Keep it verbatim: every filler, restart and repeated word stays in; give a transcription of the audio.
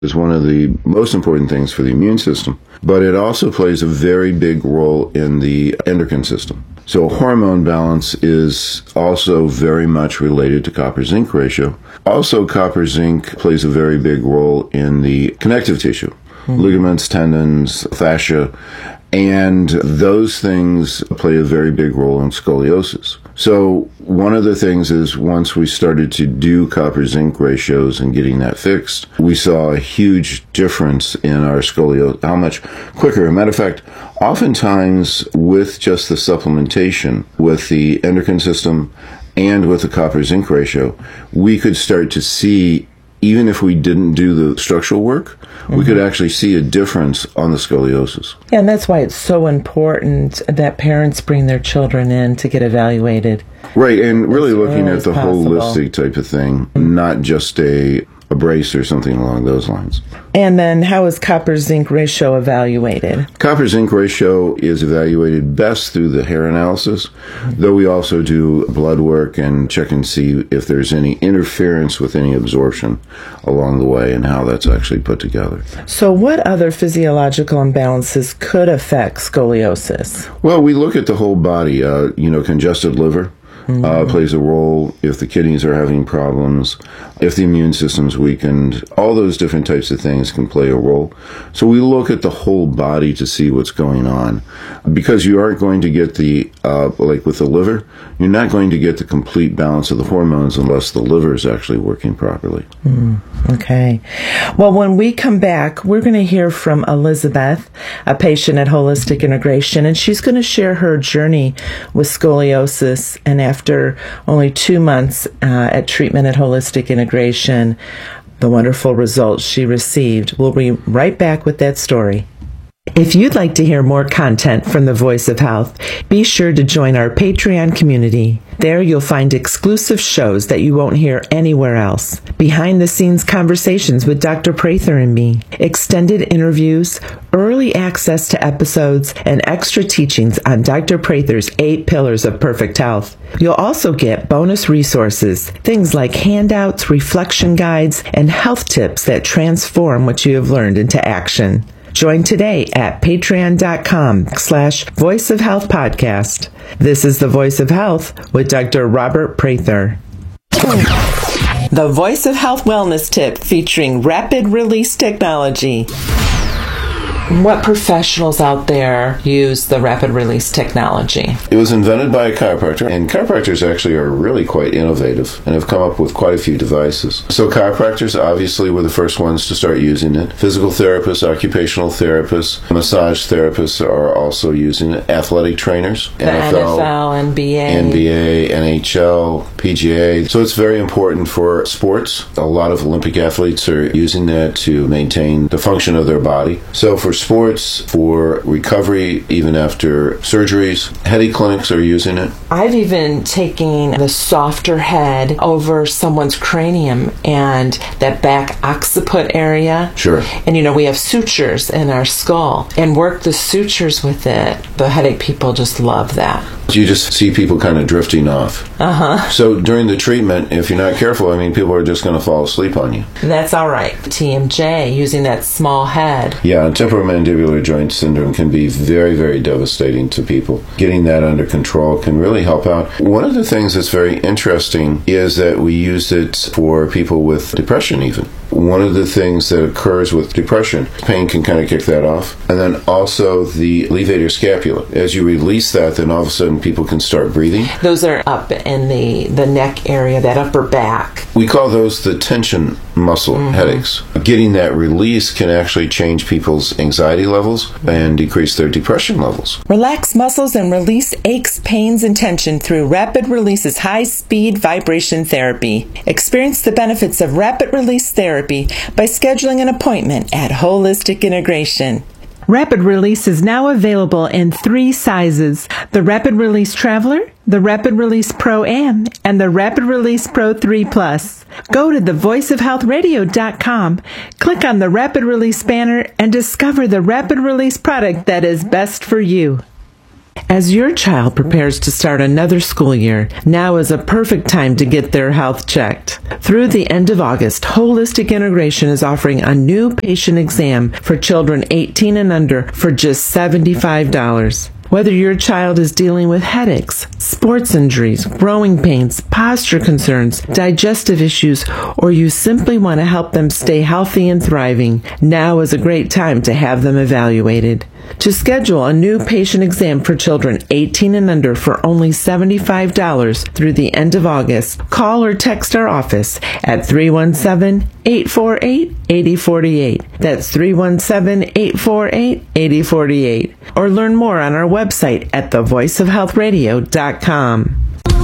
is one of the most important things for the immune system, but it also plays a very big role in the endocrine system. So hormone balance is also very much related to copper-zinc ratio. Also, copper-zinc plays a very big role in the connective tissue, mm-hmm. ligaments, tendons, fascia, and those things play a very big role in scoliosis. So one of the things is once we started to do copper-zinc ratios and getting that fixed, we saw a huge difference in our scoliosis, how much quicker. As a matter of fact, oftentimes with just the supplementation, with the endocrine system and with the copper-zinc ratio, we could start to see, even if we didn't do the structural work, mm-hmm. we could actually see a difference on the scoliosis. Yeah, and that's why it's so important that parents bring their children in to get evaluated. Right, and really looking early at the as possible. holistic type of thing, not just a, a brace or something along those lines. And then how is copper-zinc ratio evaluated? Copper-zinc ratio is evaluated best through the hair analysis, though we also do blood work and check and see if there's any interference with any absorption along the way and how that's actually put together. So what other physiological imbalances could affect scoliosis? Well, we look at the whole body. Uh, you know, congested liver mm-hmm. uh, plays a role if the kidneys are having problems, if the immune system's weakened. All those different types of things can play a role. So we look at the whole body to see what's going on, because you aren't going to get the, uh, like with the liver, you're not going to get the complete balance of the hormones unless the liver is actually working properly. Mm, okay. Well, when we come back, we're going to hear from Elizabeth, a patient at Holistic Integration, and she's going to share her journey with scoliosis. And after only two months uh, at treatment at Holistic Integration, the wonderful results she received. We'll be right back with that story. If you'd like to hear more content from the Voice of Health, be sure to join our Patreon community. There you'll find exclusive shows that you won't hear anywhere else, behind-the-scenes conversations with Doctor Prather and me, extended interviews, early access to episodes, and extra teachings on Doctor Prather's eight pillars of perfect health. You'll also get bonus resources, things like handouts, reflection guides, and health tips that transform what you have learned into action. Join today at patreon.com slash Voice of Health podcast. This is the Voice of Health with Doctor Robert Prather. The Voice of Health Wellness Tip featuring rapid release technology. What professionals out there use the rapid release technology? It was invented by a chiropractor, and chiropractors actually are really quite innovative and have come up with quite a few devices. So chiropractors obviously were the first ones to start using it. Physical therapists, occupational therapists, massage therapists are also using it. Athletic trainers, the N F L, N B A, N B A, N H L, P G A. So it's very important for sports. A lot of Olympic athletes are using that to maintain the function of their body. So for sports, for recovery, even after surgeries, headache clinics are using it. I've even taken the softer head over someone's cranium and that back occiput area. Sure. And, you know, we have sutures in our skull and work the sutures with it. The headache people just love that. You just see people kind of drifting off. Uh-huh. So during the treatment, if you're not careful, I mean, people are just going to fall asleep on you. That's all right. T M J, using that small head. Yeah, temporomandibular joint syndrome can be very, very devastating to people. Getting that under control can really help out. One of the things that's very interesting is that we use it for people with depression even. One of the things that occurs with depression, pain can kind of kick that off. And then also the levator scapula. As you release that, then all of a sudden people can start breathing. Those are up in the, the neck area, that upper back. We call those the tension muscle mm-hmm. headaches. Getting that release can actually change people's anxiety levels and decrease their depression levels. Relax muscles and release aches, pains, and tension through Rapid Release's high-speed vibration therapy. Experience the benefits of Rapid Release therapy by scheduling an appointment at Holistic Integration. Rapid Release is now available in three sizes: the Rapid Release Traveler, the Rapid Release Pro-Am, and the Rapid Release Pro three plus. Go to the voice of health radio dot com, click on the Rapid Release banner, and discover the Rapid Release product that is best for you. As your child prepares to start another school year, now is a perfect time to get their health checked. Through the end of August, Holistic Integration is offering a new patient exam for children eighteen and under for just seventy-five dollars. Whether your child is dealing with headaches, sports injuries, growing pains, posture concerns, digestive issues, or you simply want to help them stay healthy and thriving, now is a great time to have them evaluated. To schedule a new patient exam for children eighteen and under for only seventy-five dollars through the end of August, call or text our office at three one seven, eight four eight, eight zero four eight. That's three one seven, eight four eight, eight zero four eight. Or learn more on our website at the voice of health radio dot com.